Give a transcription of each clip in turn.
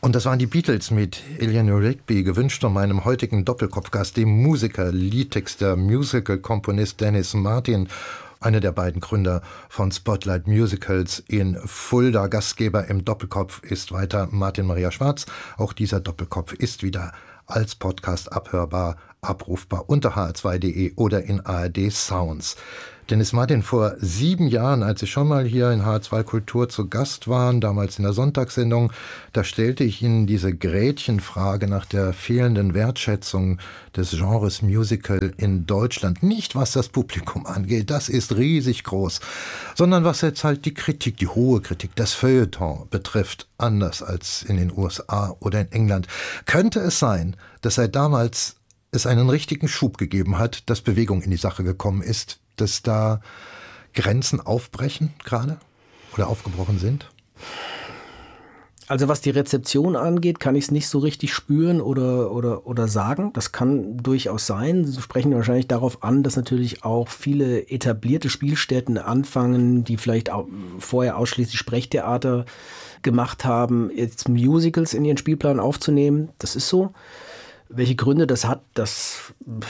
Und das waren die Beatles mit Eleanor Rigby, gewünscht von meinem heutigen Doppelkopfgast, dem Musiker, Liedtexter, Musical-Komponist Dennis Martin, einer der beiden Gründer von Spotlight Musicals in Fulda. Gastgeber im Doppelkopf ist weiter Martin Maria Schwarz. Auch dieser Doppelkopf ist wieder als Podcast abhörbar, abrufbar unter hr2.de oder in ARD Sounds. Dennis Martin, vor 7 Jahren, als Sie schon mal hier in HR2 Kultur zu Gast waren, damals in der Sonntagssendung, da stellte ich Ihnen diese Gretchenfrage nach der fehlenden Wertschätzung des Genres Musical in Deutschland. Nicht, was das Publikum angeht, das ist riesig groß, sondern was jetzt halt die Kritik, die hohe Kritik, das Feuilleton betrifft, anders als in den USA oder in England. Könnte es sein, dass seit damals es einen richtigen Schub gegeben hat, dass Bewegung in die Sache gekommen ist, dass da Grenzen aufbrechen gerade oder aufgebrochen sind? Also was die Rezeption angeht, kann ich es nicht so richtig spüren oder sagen. Das kann durchaus sein. Sie sprechen wahrscheinlich darauf an, dass natürlich auch viele etablierte Spielstätten anfangen, die vielleicht auch vorher ausschließlich Sprechtheater gemacht haben, jetzt Musicals in ihren Spielplan aufzunehmen. Das ist so. Welche Gründe das hat, das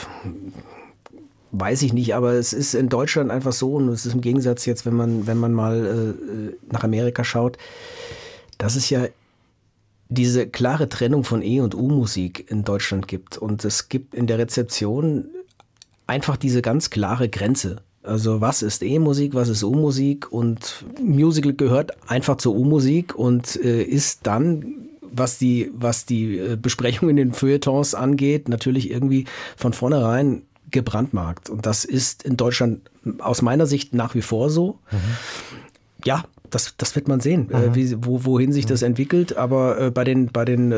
weiß ich nicht, aber es ist in Deutschland einfach so, und es ist im Gegensatz jetzt, wenn man mal nach Amerika schaut, dass es ja diese klare Trennung von E- und U-Musik in Deutschland gibt. Und es gibt in der Rezeption einfach diese ganz klare Grenze. Also was ist E-Musik, was ist U-Musik? Und Musical gehört einfach zur U-Musik und ist dann, was die Besprechung in den Feuilletons angeht, natürlich irgendwie von vornherein gebrandmarkt. Und das ist in Deutschland aus meiner Sicht nach wie vor so. Mhm. Ja, das wird man sehen, wohin sich das entwickelt. Aber bei den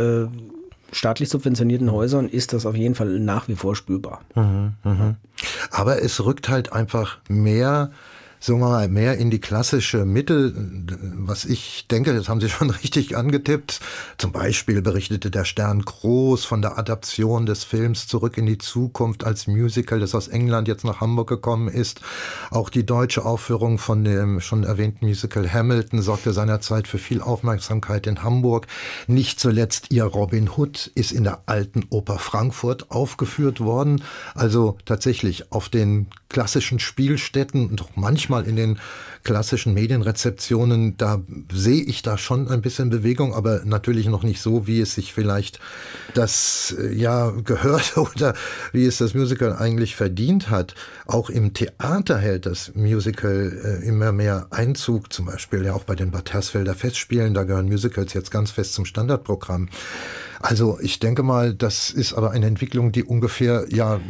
staatlich subventionierten Häusern ist das auf jeden Fall nach wie vor spürbar. Mhm, mhm. Aber es rückt halt einfach mehr, sagen wir mal, mehr in die klassische Mitte, was ich denke, das haben Sie schon richtig angetippt. Zum Beispiel berichtete der Stern groß von der Adaption des Films Zurück in die Zukunft als Musical, das aus England jetzt nach Hamburg gekommen ist. Auch die deutsche Aufführung von dem schon erwähnten Musical Hamilton sorgte seinerzeit für viel Aufmerksamkeit in Hamburg. Nicht zuletzt ihr Robin Hood ist in der Alten Oper Frankfurt aufgeführt worden. Also tatsächlich auf den klassischen Spielstätten und auch manchmal in den klassischen Medienrezeptionen, da sehe ich da schon ein bisschen Bewegung, aber natürlich noch nicht so, wie es sich vielleicht das gehört oder wie es das Musical eigentlich verdient hat. Auch im Theater hält das Musical immer mehr Einzug, zum Beispiel ja auch bei den Bad Hersfelder Festspielen, da gehören Musicals jetzt ganz fest zum Standardprogramm. Also ich denke mal, das ist aber eine Entwicklung, die ungefähr,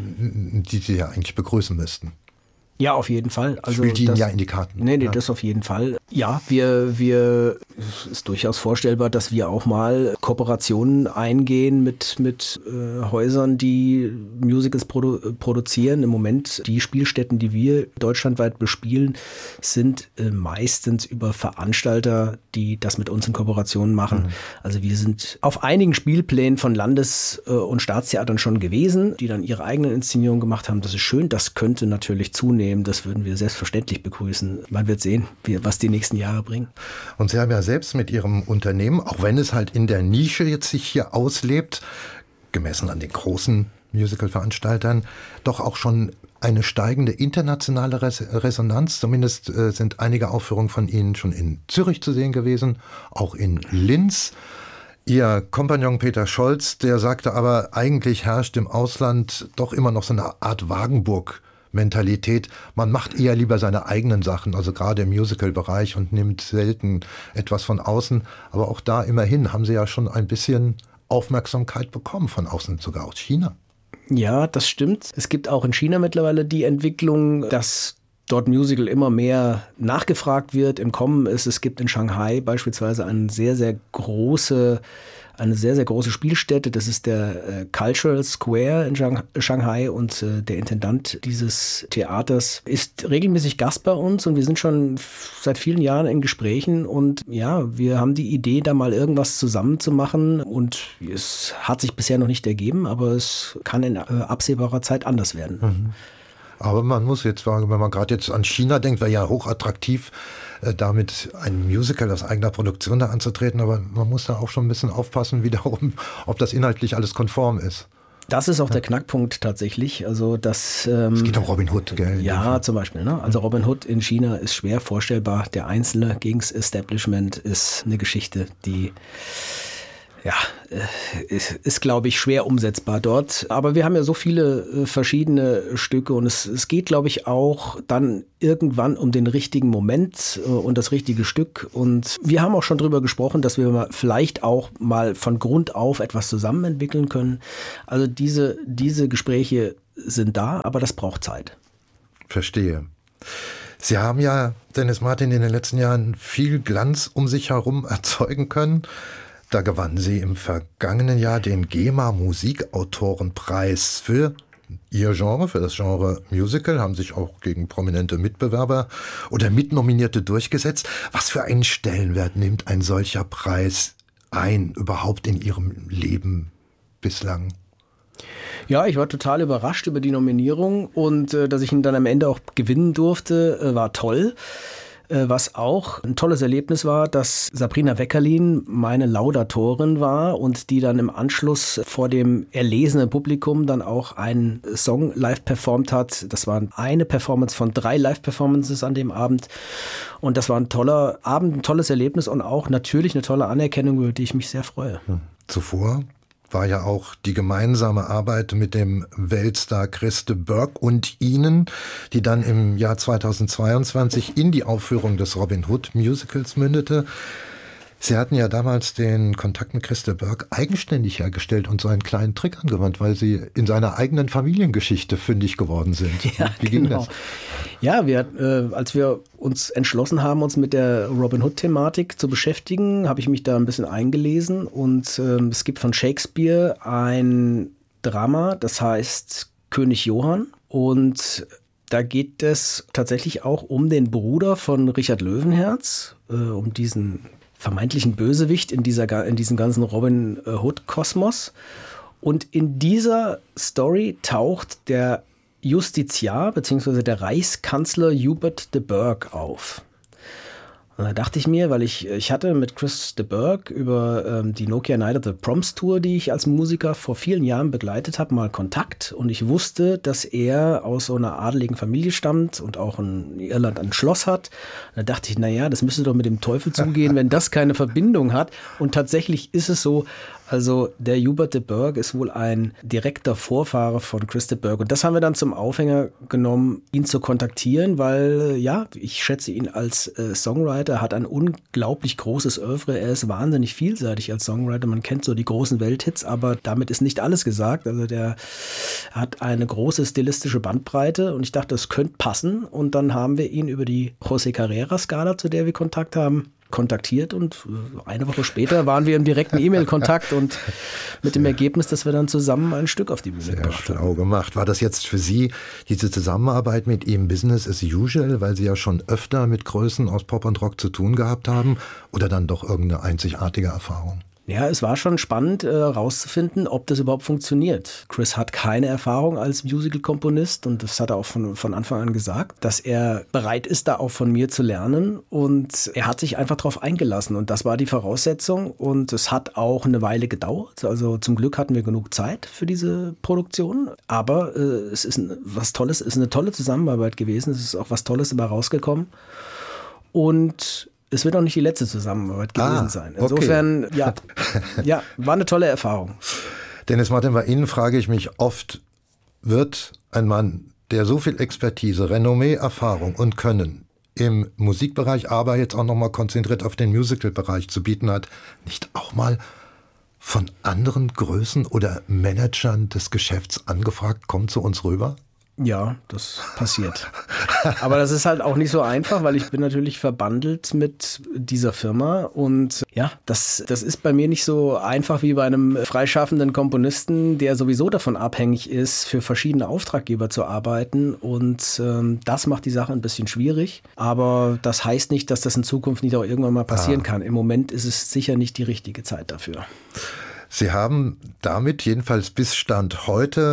die Sie ja eigentlich begrüßen müssten. Ja, auf jeden Fall. Also spielt Ihnen ja in die Karten. Nee, das auf jeden Fall. Ja, es ist durchaus vorstellbar, dass wir auch mal Kooperationen eingehen mit Häusern, die Musicals produzieren. Im Moment, die Spielstätten, die wir deutschlandweit bespielen, sind meistens über Veranstalter, die das mit uns in Kooperation machen. Mhm. Also wir sind auf einigen Spielplänen von Landes- und Staatstheatern schon gewesen, die dann ihre eigenen Inszenierungen gemacht haben. Das ist schön. Das könnte natürlich zunehmen. Das würden wir selbstverständlich begrüßen. Man wird sehen, was die nächsten Jahre bringen. Und Sie haben ja selbst mit Ihrem Unternehmen, auch wenn es halt in der Nische jetzt sich hier auslebt, gemessen an den großen Musical-Veranstaltern, doch auch schon eine steigende internationale Resonanz. Zumindest sind einige Aufführungen von Ihnen schon in Zürich zu sehen gewesen, auch in Linz. Ihr Kompagnon Peter Scholz, der sagte aber, eigentlich herrscht im Ausland doch immer noch so eine Art Wagenburg-Mentalität. Man macht eher lieber seine eigenen Sachen, also gerade im Musical-Bereich, und nimmt selten etwas von außen. Aber auch da immerhin haben Sie ja schon ein bisschen Aufmerksamkeit bekommen von außen, sogar aus China. Ja, das stimmt. Es gibt auch in China mittlerweile die Entwicklung, dass dort Musical immer mehr nachgefragt wird, im Kommen ist. Es gibt in Shanghai beispielsweise eine sehr, sehr große Spielstätte. Das ist der Cultural Square in Shanghai, und der Intendant dieses Theaters ist regelmäßig Gast bei uns, und wir sind schon seit vielen Jahren in Gesprächen, und ja, wir haben die Idee, da mal irgendwas zusammen zu machen, und es hat sich bisher noch nicht ergeben, aber es kann in absehbarer Zeit anders werden. Mhm. Aber man muss jetzt sagen, wenn man gerade jetzt an China denkt, wäre ja hochattraktiv, damit ein Musical aus eigener Produktion da anzutreten. Aber man muss da auch schon ein bisschen aufpassen, wiederum, ob das inhaltlich alles konform ist. Das ist auch der Knackpunkt tatsächlich. Also das, es geht um Robin Hood, gell? Ja, zum Beispiel. Ne? Also Robin Hood in China ist schwer vorstellbar. Der Einzelne gegens Establishment ist eine Geschichte, die ist, glaube ich, schwer umsetzbar dort. Aber wir haben ja so viele verschiedene Stücke und es geht, glaube ich, auch dann irgendwann um den richtigen Moment und das richtige Stück. Und wir haben auch schon drüber gesprochen, dass wir vielleicht auch mal von Grund auf etwas zusammen entwickeln können. Also diese Gespräche sind da, aber das braucht Zeit. Verstehe. Sie haben ja, Dennis Martin, in den letzten Jahren viel Glanz um sich herum erzeugen können. Da gewannen Sie im vergangenen Jahr den GEMA-Musikautorenpreis für Ihr Genre, für das Genre Musical, haben sich auch gegen prominente Mitbewerber oder Mitnominierte durchgesetzt. Was für einen Stellenwert nimmt ein solcher Preis ein, überhaupt in Ihrem Leben bislang? Ja, ich war total überrascht über die Nominierung und dass ich ihn dann am Ende auch gewinnen durfte, war toll. Was auch ein tolles Erlebnis war, dass Sabrina Weckerlin meine Laudatorin war und die dann im Anschluss vor dem erlesenen Publikum dann auch einen Song live performt hat. Das war eine Performance von 3 Live-Performances an dem Abend. Und das war ein toller Abend, ein tolles Erlebnis und auch natürlich eine tolle Anerkennung, über die ich mich sehr freue. Zuvor war ja auch die gemeinsame Arbeit mit dem Weltstar Chris de Burgh und Ihnen, die dann im Jahr 2022 in die Aufführung des Robin Hood Musicals mündete. Sie hatten ja damals den Kontakt mit Chris de Burgh eigenständig hergestellt und so einen kleinen Trick angewandt, weil Sie in seiner eigenen Familiengeschichte fündig geworden sind. Ja, wie ging das? Ja, als wir uns entschlossen haben, uns mit der Robin Hood-Thematik zu beschäftigen, habe ich mich da ein bisschen eingelesen und es gibt von Shakespeare ein Drama, das heißt König Johann, und da geht es tatsächlich auch um den Bruder von Richard Löwenherz, um diesen vermeintlichen Bösewicht in diesem ganzen Robin Hood-Kosmos. Und in dieser Story taucht der Justiziar bzw. der Reichskanzler Hubert de Burgh auf. Und da dachte ich mir, weil ich hatte mit Chris de Burgh über die Nokia Night at the Proms Tour, die ich als Musiker vor vielen Jahren begleitet habe, mal Kontakt. Und ich wusste, dass er aus so einer adeligen Familie stammt und auch in Irland ein Schloss hat. Und da dachte ich, naja, das müsste doch mit dem Teufel zugehen, wenn das keine Verbindung hat. Und tatsächlich ist es so. Also der Hubert de Burgh ist wohl ein direkter Vorfahre von Chris de Burgh. Und das haben wir dann zum Aufhänger genommen, ihn zu kontaktieren, weil ich schätze ihn als Songwriter, er hat ein unglaublich großes Oeuvre, er ist wahnsinnig vielseitig als Songwriter. Man kennt so die großen Welthits, aber damit ist nicht alles gesagt. Also der hat eine große stilistische Bandbreite und ich dachte, das könnte passen. Und dann haben wir ihn über die José Carrera-Skala, zu der wir Kontakt haben, kontaktiert und eine Woche später waren wir im direkten E-Mail-Kontakt und mit dem Ergebnis, dass wir dann zusammen ein Stück auf die Bühne gebracht haben. Schlau gemacht. War das jetzt für Sie diese Zusammenarbeit mit ihm Business as usual, weil Sie ja schon öfter mit Größen aus Pop und Rock zu tun gehabt haben, oder dann doch irgendeine einzigartige Erfahrung? Ja, es war schon spannend rauszufinden, ob das überhaupt funktioniert. Chris hat keine Erfahrung als Musical-Komponist und das hat er auch von Anfang an gesagt, dass er bereit ist, da auch von mir zu lernen, und er hat sich einfach darauf eingelassen und das war die Voraussetzung, und es hat auch eine Weile gedauert. Also zum Glück hatten wir genug Zeit für diese Produktion, aber es ist was Tolles, es ist eine tolle Zusammenarbeit gewesen, es ist auch was Tolles dabei rausgekommen und es wird auch nicht die letzte Zusammenarbeit gewesen sein. Insofern, okay. ja, war eine tolle Erfahrung. Dennis Martin, bei Ihnen frage ich mich oft, wird ein Mann, der so viel Expertise, Renommee, Erfahrung und Können im Musikbereich, aber jetzt auch nochmal konzentriert auf den Musical-Bereich zu bieten hat, nicht auch mal von anderen Größen oder Managern des Geschäfts angefragt, kommt zu uns rüber? Ja, das passiert. Aber das ist halt auch nicht so einfach, weil ich bin natürlich verbandelt mit dieser Firma und ja, das ist bei mir nicht so einfach wie bei einem freischaffenden Komponisten, der sowieso davon abhängig ist, für verschiedene Auftraggeber zu arbeiten, und das macht die Sache ein bisschen schwierig, aber das heißt nicht, dass das in Zukunft nicht auch irgendwann mal passieren kann. Im Moment ist es sicher nicht die richtige Zeit dafür. Sie haben damit jedenfalls bis Stand heute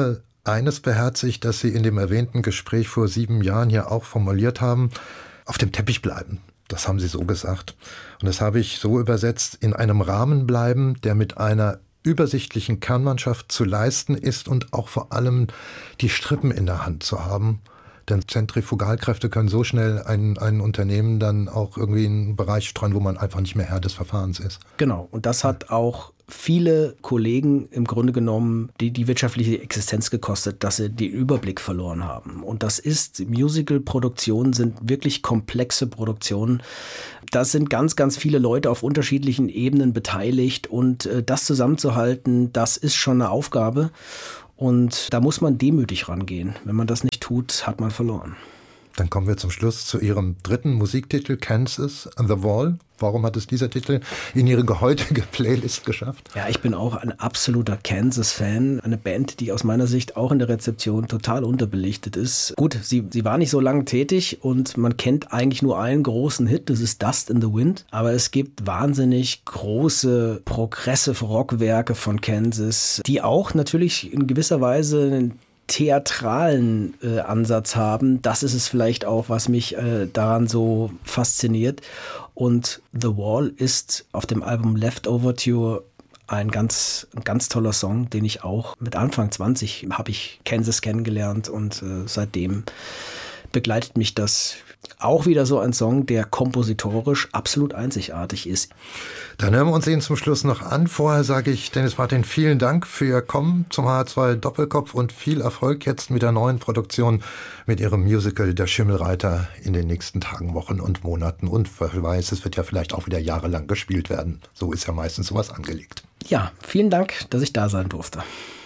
eines beherzigt, das Sie in dem erwähnten Gespräch vor 7 Jahren hier auch formuliert haben: auf dem Teppich bleiben. Das haben Sie so gesagt. Und das habe ich so übersetzt: in einem Rahmen bleiben, der mit einer übersichtlichen Kernmannschaft zu leisten ist und auch vor allem die Strippen in der Hand zu haben. Denn Zentrifugalkräfte können so schnell ein Unternehmen dann auch irgendwie in einen Bereich streuen, wo man einfach nicht mehr Herr des Verfahrens ist. Genau, und das hat auch viele Kollegen im Grunde genommen die wirtschaftliche Existenz gekostet, dass sie den Überblick verloren haben. Und das ist, Musical-Produktionen sind wirklich komplexe Produktionen. Da sind ganz, ganz viele Leute auf unterschiedlichen Ebenen beteiligt und das zusammenzuhalten, das ist schon eine Aufgabe. Und da muss man demütig rangehen. Wenn man das nicht tut, hat man verloren. Dann kommen wir zum Schluss zu Ihrem dritten Musiktitel, Kansas, The Wall. Warum hat es dieser Titel in Ihre heutige Playlist geschafft? Ja, ich bin auch ein absoluter Kansas-Fan. Eine Band, die aus meiner Sicht auch in der Rezeption total unterbelichtet ist. Gut, sie war nicht so lange tätig und man kennt eigentlich nur einen großen Hit, das ist Dust in the Wind. Aber es gibt wahnsinnig große Progressive-Rock-Werke von Kansas, die auch natürlich in gewisser Weise einen theatralen Ansatz haben. Das ist es vielleicht auch, was mich daran so fasziniert. Und The Wall ist auf dem Album Leftover Tour ein ganz toller Song, den ich auch mit Anfang 20 habe ich Kansas kennengelernt und seitdem begleitet mich das. Auch wieder so ein Song, der kompositorisch absolut einzigartig ist. Dann hören wir uns ihn zum Schluss noch an. Vorher sage ich Dennis Martin, vielen Dank für Ihr Kommen zum HR2 Doppelkopf und viel Erfolg jetzt mit der neuen Produktion, mit Ihrem Musical Der Schimmelreiter in den nächsten Tagen, Wochen und Monaten. Und wer weiß, es wird ja vielleicht auch wieder jahrelang gespielt werden. So ist ja meistens sowas angelegt. Ja, vielen Dank, dass ich da sein durfte.